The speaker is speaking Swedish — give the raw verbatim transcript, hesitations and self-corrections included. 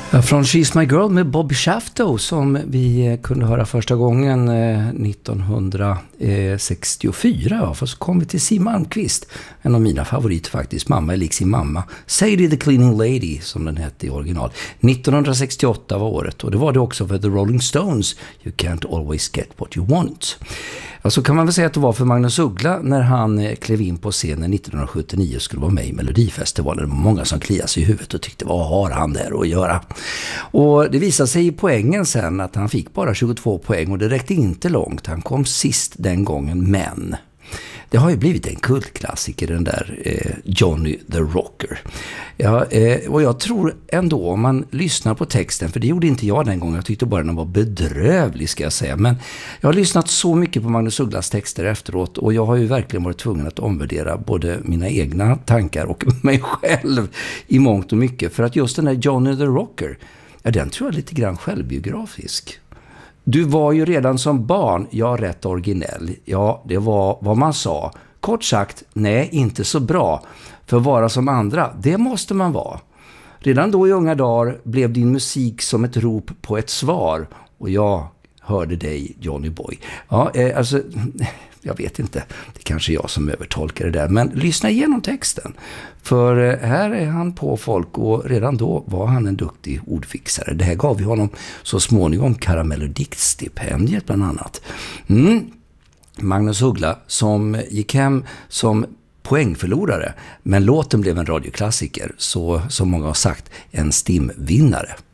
Från She's My Girl med Bobby Shafto som vi kunde höra första gången nittonhundrasextiofyra. Ja, för så kom vi till Siw Malmkvist, en av mina favoriter faktiskt. Mamma är lik sin mamma. Sadie the Cleaning Lady som den hette i original. nittonhundrasextioåtta var året, och det var det också för The Rolling Stones. You can't always get what you want. Ja, så kan man väl säga att det var för Magnus Uggla när han klev in på scenen nittonhundrasjuttionio och skulle vara med i Melodifestivalen. Det var många som kliade sig i huvudet och tyckte, vad har han där att göra? Och det visade sig i poängen sen att han fick bara tjugotvå poäng, och det räckte inte långt. Han kom sist den gången, men det har ju blivit en kultklassiker, den där eh, Johnny the Rocker. Ja, eh, och jag tror ändå, om man lyssnar på texten, för det gjorde inte jag den gången, jag tyckte bara den var bedrövlig, ska jag säga. Men jag har lyssnat så mycket på Magnus Ugglas texter efteråt, och jag har ju verkligen varit tvungen att omvärdera både mina egna tankar och mig själv i mångt och mycket. För att just den där Johnny the Rocker, ja, den tror jag är lite grann självbiografisk. Du var ju redan som barn, ja, rätt originell. Ja, det var vad man sa. Kort sagt, nej, inte så bra. För att vara som andra, det måste man vara. Redan då i unga dagar blev din musik som ett rop på ett svar. Och jag hörde dig, Johnny Boy. Ja, eh, alltså, jag vet inte. Det är kanske jag som övertolkar det där. Men lyssna igenom texten. För eh, här är han på folk, och redan då var han en duktig ordfixare. Det här gav vi honom så småningom Karamell och diktstipendiet bland annat. Mm. Magnus Uggla som gick hem som poängförlorare. Men låten blev en radioklassiker. Så som många har sagt, en stimvinnare.